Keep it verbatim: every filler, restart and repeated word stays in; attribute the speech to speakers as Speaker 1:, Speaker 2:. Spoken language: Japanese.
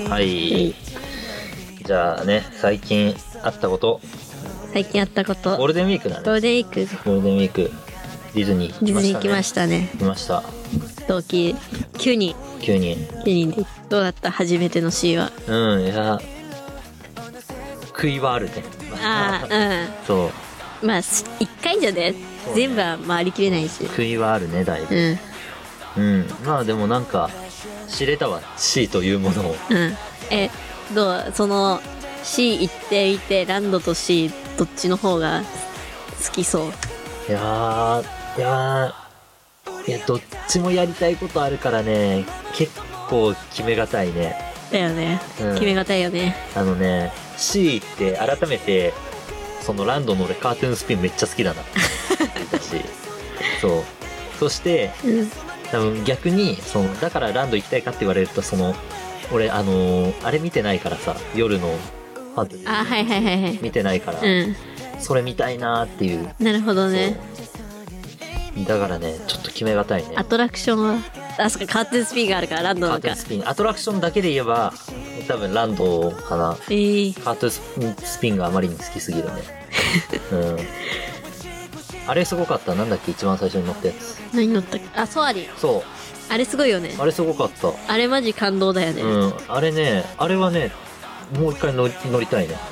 Speaker 1: はい。じゃあね、最近あったこと。
Speaker 2: 最近あったこと。
Speaker 1: ゴールデンウィークだね。
Speaker 2: ゴールデンウィーク。
Speaker 1: ゴールデンウィーク。ディズニー
Speaker 2: ディズニー行きましたね。
Speaker 1: 行きました。
Speaker 2: 同期きゅうにん。
Speaker 1: きゅうにん。
Speaker 2: きゅうにんで。どうだった初めての C は。
Speaker 1: うん、いや、悔いはあるね。
Speaker 2: ああ、うん。
Speaker 1: そう。
Speaker 2: まあ、いっかいじゃね、全部は回りきれないし。
Speaker 1: 悔いはあるね、だいぶ。
Speaker 2: うん。
Speaker 1: うん。まあでもなんか、知れたわ、C というものを。
Speaker 2: うん。え、どうその、C 行ってみて、ランドと C、どっちの方が好きそう？
Speaker 1: いやー、いやー、いや、どっちもやりたいことあるからね、結構決めがたいね。
Speaker 2: だよね。
Speaker 1: うん、
Speaker 2: 決めがたいよね。
Speaker 1: あのね、C って改めて、そのランドの俺カートゥーンスピンめっちゃ好きだなって言ったし、そう。そして、
Speaker 2: うん、
Speaker 1: 多分逆に、その、だからランド行きたいかって言われると、その、俺、あのー、あれ見てないからさ、夜のファンタジー。
Speaker 2: あ、はいはいはいはい。
Speaker 1: 見てないから、
Speaker 2: うん。
Speaker 1: それ見たいなーっていう。
Speaker 2: なるほどね。
Speaker 1: だからね、ちょっと決めがたいね。
Speaker 2: アトラクションは、あ、そっか、カーテンスピンがあるから、ランドなんか。
Speaker 1: カートゥーンスピン。アトラクションだけで言えば、多分ランドかな。
Speaker 2: えー、
Speaker 1: カートゥーンスピンがあまりに好きすぎるね。うん。あれすごかった。なんだっけ、一番最初に乗ったやつ。
Speaker 2: 何乗ったっけ？あ、ソアリン。
Speaker 1: そう。
Speaker 2: あれすごいよね。
Speaker 1: あれすごかった。
Speaker 2: あれマジ感動だよね。
Speaker 1: うん。あれね、あれはね、もう一回乗り乗りたいね。